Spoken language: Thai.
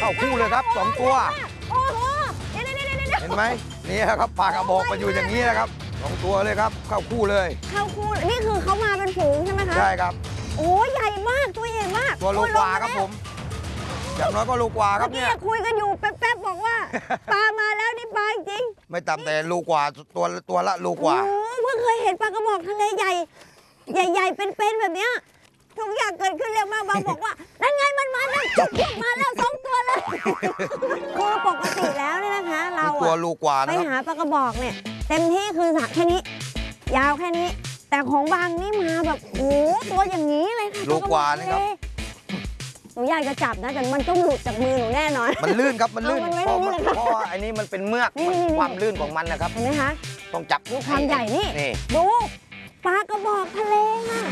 เข้าคู่เลยครับ2 ตัวโอ้โหเห็นไหมนี่ครับปลากระบอกมาอยู่อย่างนี้นะครับ2 ตัวเลยครับเข้าคู่เลยเข้าคู่นี่คือเขามาเป็นฝูงใช่ไหมคะใช่ครับโอ้ใหญ่มากตัวใหญ่มากตัวโลกว่าครับผมอย่างน้อยก็โลกว่าครับเนี่ยคุยกันอยู่แป๊บๆบอกว่าปลามาแล้วนี่ปลาจริงไม่ต่ำแต่โลกว่าตัวละโลกว่าเพิ่งเคยเห็นปลากระบอกทะเลใหญ่ใหญ่เป็นแบบเนี้ยทุกอย่างเกิดขึ้นเร็วมากบางบอกว่านั่นไงมันมาแล้วจุกมาแล้ว2 ตัวเลยคือปกติแล้วเนี่ยนะคะเราตัวโลกว่าไปนะครับหาปลากระบอกเนี่ยเต็มที่คือสระแค่นี้ยาวแค่นี้แต่ของบางนี่มาแบบโอ้ตัวอย่างนี้เลยค่ะโลกว่านี่ครับหนูอยากจะจับนะแต่มันต้องหลุดจากมือหนูแน่นอนมันลื่นครับมันลื่นเพราะว่าอันนี้มันเป็นเมือกความลื่นของมันนะครับเห็นไหมคะต้องจับดูความใหญ่นี่ดูปลากระบอกทะเลน่ะ